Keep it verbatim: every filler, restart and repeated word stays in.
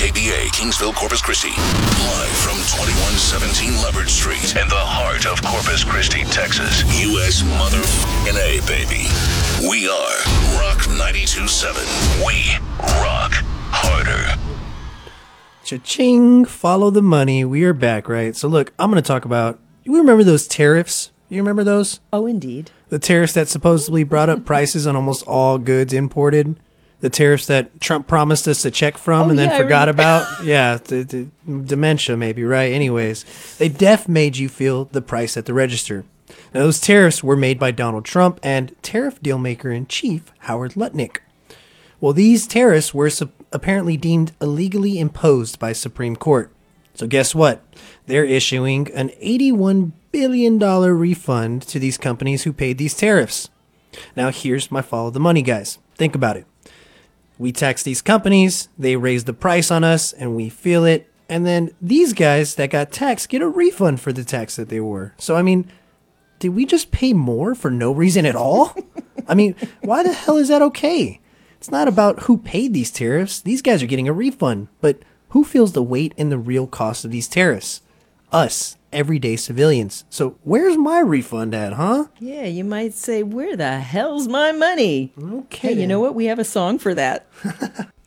K B A, Kingsville, Corpus Christi. Live from twenty-one seventeen Leverage Street in the heart of Corpus Christi, Texas. U S motherfucking A, baby. We are Rock ninety-two point seven. We rock harder. Cha-ching, follow the money. We are back, right? So look, I'm going to talk about, you remember those tariffs? You remember those? Oh, indeed. The tariffs that supposedly brought up prices on almost all goods imported. The tariffs that Trump promised us a check from oh, and then yeah, forgot about. Yeah, the, the dementia maybe, right? Anyways, they def made you feel the price at the register. Now, those tariffs were made by Donald Trump and tariff dealmaker-in-chief Howard Lutnick. Well, these tariffs were su- apparently deemed illegally imposed by Supreme Court. So guess what? They're issuing an eighty-one billion dollars refund to these companies who paid these tariffs. Now, here's my follow the money, guys. Think about it. We tax these companies, they raise the price on us, and we feel it. And then these guys that got taxed get a refund for the tax that they were. So, I mean, did we just pay more for no reason at all? I mean, why the hell is that okay? It's not about who paid these tariffs. These guys are getting a refund. But who feels the weight and the real cost of these tariffs? Us, everyday civilians. So where's my refund at, huh? Yeah, you might say, where the hell's my money? Okay. Hey, you know what? We have a song for that.